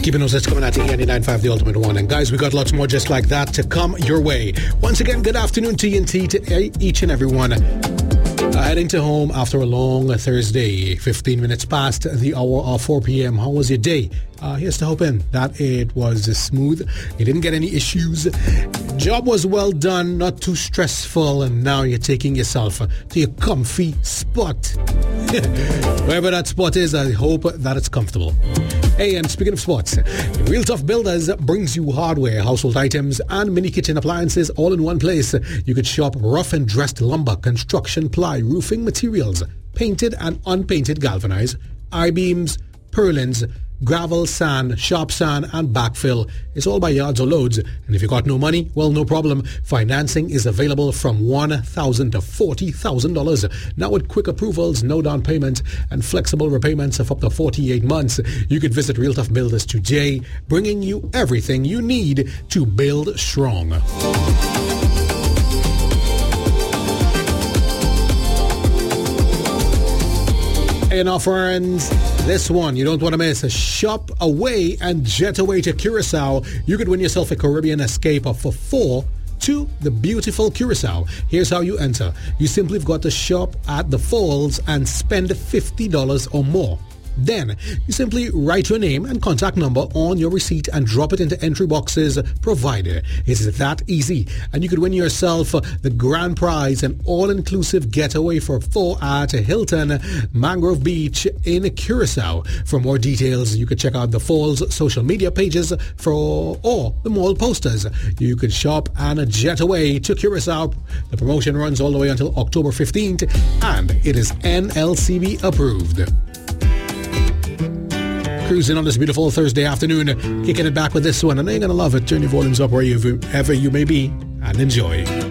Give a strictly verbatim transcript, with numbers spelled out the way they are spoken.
Keeping those hits coming out to E ninety-nine point five, the ultimate one. And guys, we got lots more just like that to come your way. Once again, good afternoon T N T to each and everyone. Uh, heading to home after a long Thursday, fifteen minutes past the hour of four p.m. How was your day? Uh, here's to hoping that it was smooth. You didn't get any issues. Job was well done, not too stressful, and now you're taking yourself to your comfy spot. Wherever that spot is, I hope that it's comfortable. Hey, and speaking of spots, Real Tough Builders brings you hardware, household items, and mini kitchen appliances all in one place. You could shop rough and dressed lumber, construction ply, roofing materials, painted and unpainted galvanized, I-beams, purlins, gravel, sand, sharp sand, and backfill. It's all by yards or loads. And if you got no money, well, no problem. Financing is available from one thousand dollars to forty thousand dollars. Now with quick approvals, no down payment, and flexible repayments of up to forty-eight months. You could visit Real Tough Builders today, bringing you everything you need to build strong. Hey now friends, this one you don't want to miss. Shop away and jet away to Curacao. You could win yourself a Caribbean escape for four to the beautiful Curacao. Here's how you enter. You simply have got to shop at the Falls and spend fifty dollars or more. Then, you simply write your name and contact number on your receipt and drop it into entry boxes provided. It's that easy. And you could win yourself the grand prize, an all-inclusive getaway for four at Hilton Mangrove Beach in Curacao. For more details, you could check out the Falls social media pages for or the mall posters. You could shop and jet away to Curacao. The promotion runs all the way until October fifteenth, and it is N L C B approved. Cruising on this beautiful Thursday afternoon, kicking it back with this one. I know you're going to love it. Turn your volumes up wherever you may be and enjoy.